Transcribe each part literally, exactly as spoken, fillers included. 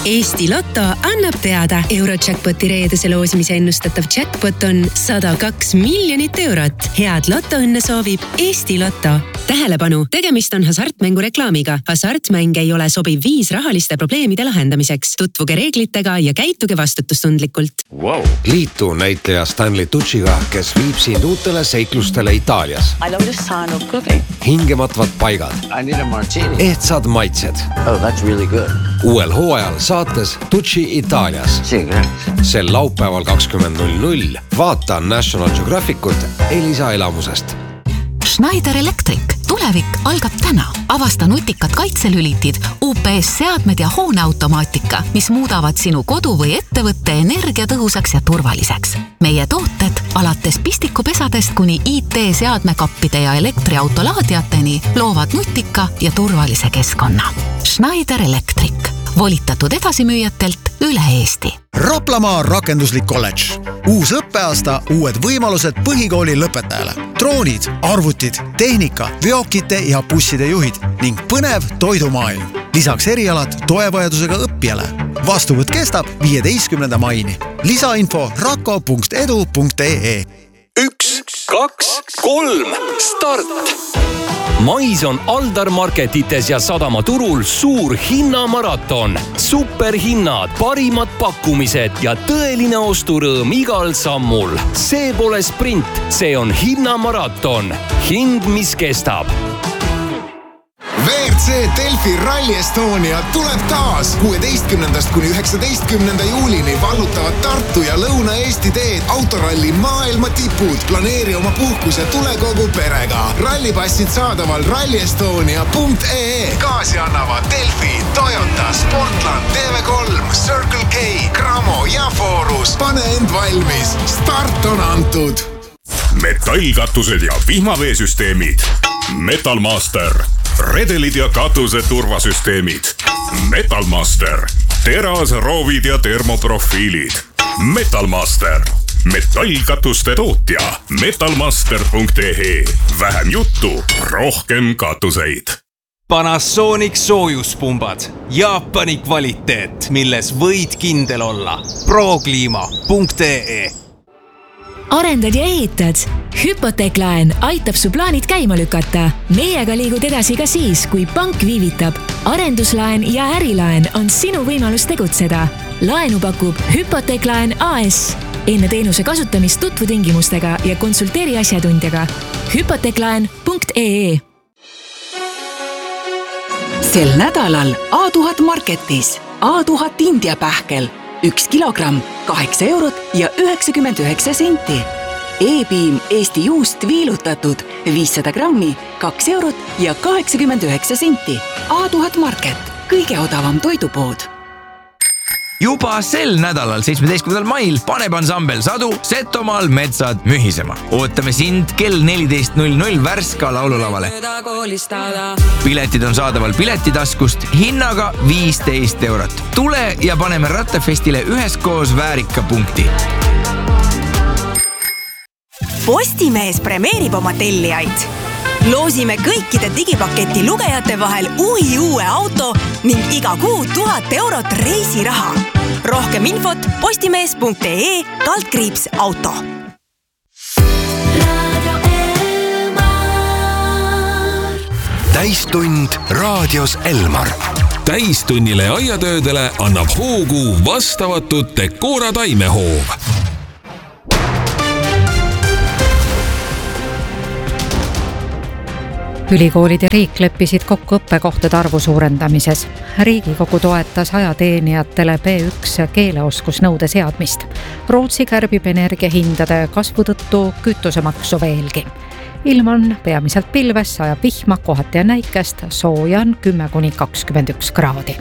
Eesti Lotto annab teada. Eurojackpoti reedese loosimise ennustatav jackpot on sada kaks miljonit eurot. Head lotoõnne soovib Eesti Lotto. Tähelepanu, tegemist on hasartmängu reklaamiga. Hasartmäng ei ole sobiv viis rahaliste probleemide lahendamiseks. Tutvuge reeglitega ja käituge vastutustundlikult. Wow. Liitu näitleja Stanley Tucciga, kes viib sind uutele seiklustele Itaalias. I love the sound of cooking. Hingematvad paigad. I need a martini. Ehtsad maitsed. Oh, that's really good. Uuel hooajal saates Tucci Itaalias. Sel laupäeval kakskümmend null null vaata National Geographicut Elisa elamusest. Schneider Electric. Tulevik algab täna. Avasta nutikad kaitselülitid, U P S-seadmed ja hooneautomaatika, mis muudavad sinu kodu või ettevõtte energiatõhusaks ja turvaliseks. Meie tooted alates pistikupesadest kuni I T-seadmekappide ja elektriautolaadiateni loovad nutika ja turvalise keskkonna. Schneider Electric. Volitatud edasimüüjatelt üle Eesti. Raplamaa rakenduslik kolledž. Uus õppeaasta, uued võimalused põhikooli lõpetajale. Droonid, arvutid, tehnika, veokite ja busside juhid ning põnev toidumaailm. Lisaks erialad toevajadusega õppijale. Vastuvõtt kestab viieteistkümnenda maini. Lisainfo rako punkt edu punkt ee. Üks, kaks, kolm, start! Mais on Aldar Marketites ja Sadamaturul suur hinnamaraton. Superhinnad, parimad pakkumised ja tõeline osturõõm igal sammul. See pole sprint, see on hinnamaraton. Hind, mis kestab. V R C Delfi Rally Estonia tuleb taas. kuueteistkümnendast kuni üheksateistkümnenda juulini vallutavad Tartu ja Lõuna-Eesti teed autoralli maailma tipud. Planeeri oma puhkus ja tule kogu perega. Rallipassid saadaval rally estonia punkt ee. Gaasi annavad Delfi, Toyota, Sportland, T V kolm, Circle K, Gramo ja Forus. Pane end valmis. Start on antud. Metallkatused ja vihmaveesüsteemid. Metalmaster. Redelid ja katuse turvasüsteemid. Metalmaster. Teras, roovid ja termoprofiilid. Metalmaster. Metallkatuste tootja. metalmaster punkt ee. Vähem juttu, rohkem katuseid. Panasonic soojuspumbad. Jaapani kvaliteet, milles võid kindel olla. prokliima punkt ee. Arendad ja ehitad? Hüpoteeklaen aitab su plaanid käima lükata. Meiega liigud edasi ka siis, kui pank viivitab. Arenduslaen ja ärilaen on sinu võimalus tegutseda. Laenu pakub Hüpoteeklaen A S. Enne teenuse kasutamist tutvu tingimustega ja konsulteeri asjatundjaga. hüpoteeklaen punkt ee. Sel nädalal A tuhat Marketis. A tuhat India pähkel. Üks kilogramm, kaheksa eurot ja üheksakümmend üheksa senti. E-piim Eesti juust viilutatud, viissada grammi, kaks eurot ja kaheksakümmend üheksa senti. A tuhat Market, kõige odavam toidupood. Juba sel nädalal, seitsmeteistkümnendal mail, paneb ansambel Sadu Setomaal metsad mühisema. Ootame sind kell neliteist null null Värska laululavale. Piletid on saadaval piletitaskust hinnaga viisteist eurot. Tule ja paneme Rattafestile üheskoos väärika punkti. Postimees premeerib oma tellijaid. Loosime kõikide digipaketi lugejate vahel uhi uue auto ning iga kuu tuhat eurot reisiraha. Rohkem infot postimees punkt ee kaldkriips auto. Täistund raadios Elmar. Täistunnile aiatöödele annab hoogu vastavatud Decora taimehoov. Ülikoolid ja riik leppisid kokku õppekohtade arvu suurendamises. Riigikogu toetas ajateenijatele B üks keeleoskusnõude seadmist. Rootsi kärbib energiahindade kasvu tõttu kütusemaksu veelgi. Ilm on peamiselt pilves, sajab vihma, kohati ja näikest, sooja on kümme kuni kakskümmend üks kraadi.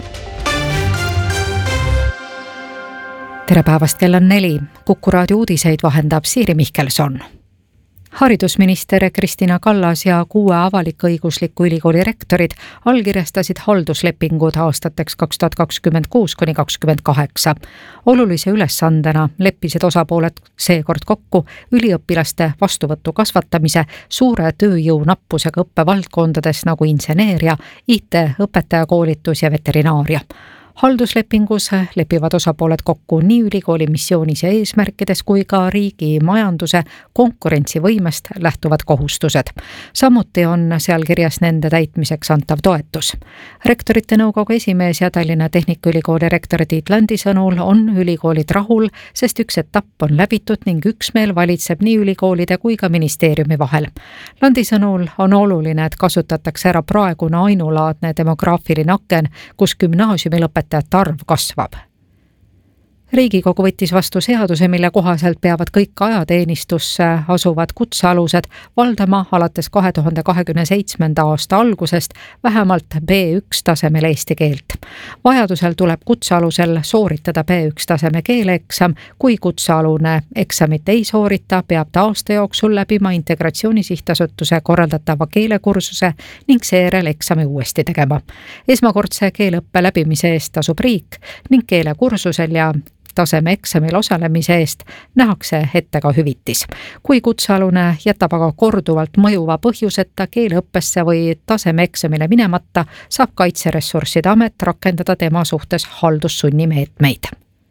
Tere päevast, kell on neli. Kuku raadio uudiseid vahendab Siiri Mihkelson. Haridusminister Kristina Kallas ja kuue avalik-õigusliku ülikooli rektorid allkirjastasid halduslepingud aastateks kaks tuhat kakskümmend kuus kuni kakskümmend kaheksa. Olulise ülesandena leppisid osapooled seekord kokku üliõpilaste vastuvõttu kasvatamise suure tööjõu nappusega õppevaldkondades nagu inseneeria, I T, õpetajakoolitus ja veterinaaria. Halduslepingus lepivad osapooled kokku nii ülikooli missioonis ja eesmärkides kui ka riigi majanduse konkurentsivõimest lähtuvad kohustused. Samuti on seal kirjas nende täitmiseks antav toetus. Rektorite nõukogu esimees ja Tallinna Tehnikaülikooli rektor Tiit Landi sõnul on ülikoolid rahul, sest üks etapp on läbitud ning üksmeel valitseb nii ülikoolide kui ka ministeeriumi vahel. Landi sõnul on oluline, et kasutatakse ära praegune ainulaadne demograafiline aken, kus gümnaasiumi lõpetajate arv kasvab. Riigikogu võttis vastu seaduse, mille kohaselt peavad kõik ajateenistusse asuvad kutsealused valdama alates kahe tuhande kahekümne seitsmenda aasta algusest vähemalt B üks tasemel eesti keelt. Vajadusel tuleb kutsealusel sooritada B üks taseme keeleeksam. Kui kutsealune eksamit ei soorita, peab ta aasta jooksul läbima Integratsiooni Sihtasutuse korraldatava keelekursuse ning seejärel eksami uuesti tegema. Esmakordse keeleõppe läbimise eest tasub riik ning keelekursusel ja taseme eksamil osalemise eest nähakse ette ka hüvitis. Kui kutsealune jätab aga korduvalt mõjuva põhjuseta keeleõppesse või taseme eksamile minemata, saab Kaitseressursside Amet rakendada tema suhtes haldussunnimeetmeid.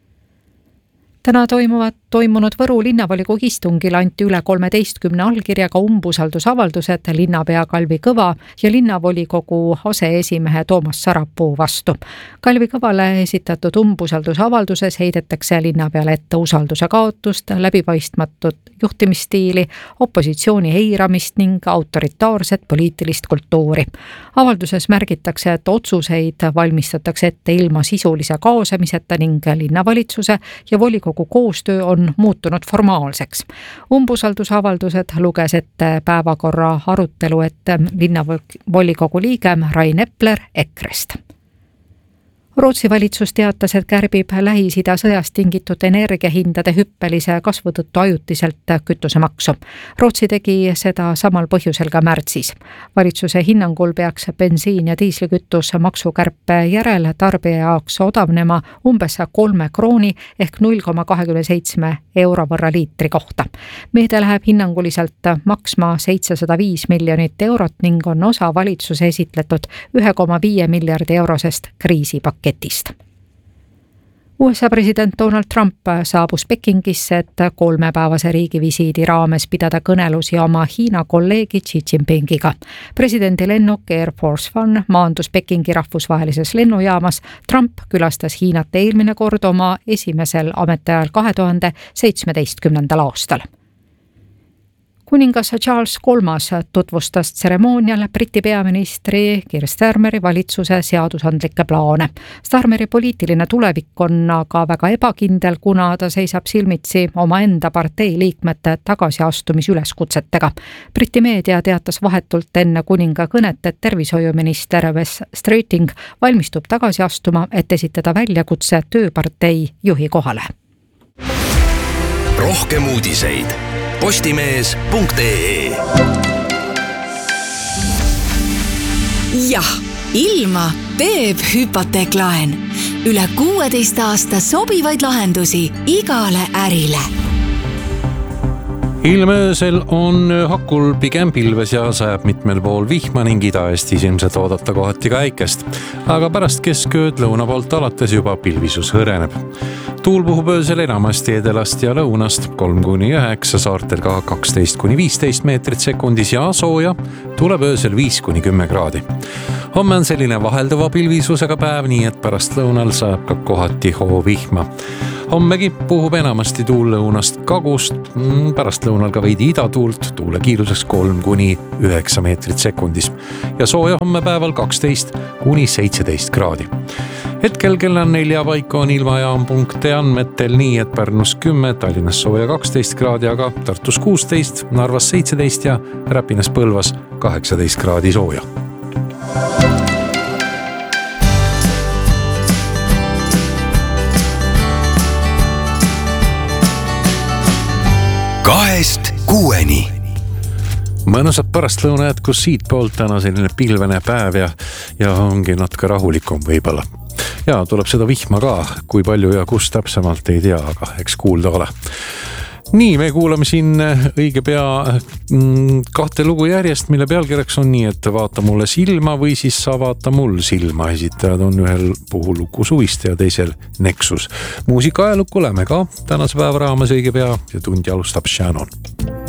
Täna toimuvad, toimunud Võru linnavolikogu istungil anti üle kolmeteistkümne allkirjaga umbusaldusavaldused linnapea Kalvi Kõva ja linnavolikogu aseesimehe Toomas Sarapuu vastu. Kalvi Kõvale esitatud umbusaldusavalduses heidetakse linnapeale ette usalduse kaotust, läbipaistmatut juhtimisstiili, opositsiooni eiramist ning autoritaarset poliitilist kultuuri. Avalduses märgitakse, et otsuseid valmistatakse ette ilma sisulise kaasamiseta ning linnavalitsuse ja volikogu koostöö on muutunud formaalseks. Umbusaldusavaldused luges ette päevakorra arutelu ette linnavolikogu liige Rain Epler Ekrest. Rootsi valitsus teatas, et kärbib Lähis-Ida sõjast tingitud energiahindade hüppelise kasvu tõttu ajutiselt kütusemaksu. Rootsi tegi seda samal põhjusel ka märtsis. Valitsuse hinnangul peaks bensiin ja diislikütus maksukärpe järel tarbija jaoks odavnema umbes kolme krooni ehk null koma kakskümmend seitse euro võrra liitri kohta. Meede läheb hinnanguliselt maksma seitsesada viis miljonit eurot ning on osa valitsuse esitletud ühe koma viie miljardi eurosest kriisipaketist. U S A president Donald Trump saabus Pekingisse, et kolmepäevase riigivisiidi raames pidada kõnelusi oma Hiina kolleegi Xi Jinpingiga. Presidendi lennuk Air Force One maandus Pekingi rahvusvahelises lennujaamas. Trump külastas Hiinat eelmine kord oma esimesel ametiajal kahe tuhande seitsmeteistkümnendal aastal. Kuningas Charles kolmas tutvustas tseremoonial Briti peaministri Keir Starmeri valitsuse seadusandlikke plaane. Starmeri poliitiline tulevik on aga väga ebakindel, kuna ta seisab silmitsi oma enda partei liikmete tagasiastumisüleskutsetega. Briti meedia teatas vahetult enne kuninga kõnet, et tervishoiuminister Wes Streeting valmistub tagasi astuma, et esitada väljakutse tööpartei juhi kohale. Rohkem uudiseid postimees punkt ee. Jah, ilma teeb hüpoteeklaen. Üle kuueteist aasta sobivaid lahendusi igale ärile. Ilmöösel on hakul pigem pilves ja sajab mitmel pool vihma ning Ida-Eestis ilmselt oodata kohati ka äikest. Aga pärast keskööd lõuna poolt alates juba pilvisus hõreneb. Tuul puhub öösel enamasti edelast ja lõunast kolm kuni üheksa, saartel ka kaksteist kuni viisteist meetrit sekundis ja sooja tuleb öösel viis kuni kümme kraadi. Homme on selline vahelduva pilvisusega päev, nii et pärast lõunal saab ka kohati hoovihma. Hommegi puhub enamasti tuul lõunast kagust, pärast lõunal ka veidi idatuult, tuule kiiruseks kolm kuni üheksa meetrit sekundis ja sooja homme päeval kaksteist kuni seitseteist kraadi. Hetkel kella nelja paiku on ilmajaam punkt andmetel nii, et Pärnus kümme, Tallinnas sooja kaksteist kraadi, aga Tartus kuusteist, Narvas seitseteist ja Räpinas Põlvas kaheksateist kraadi sooja. Kahest kuueni. Mõnusat pärastlõuna jätkus siit poolt täna selline pilvene päev ja, ja ongi natuke rahulikum võibolla. Ja tuleb seda vihma ka, kui palju ja kus täpsemalt ei tea, aga eks kuulda ole. nii, me kuulame siin õige pea kahte lugu järjest, mille pealkirjaks on nii, et vaata mulle silma või siis sa vaata mul silma. Esitajad on ühel puhul Uku Suviste ja teisel Nexus. Muusika ajalukku läheme ka tänase päeva raames õige pea ja tundi alustab Shannon.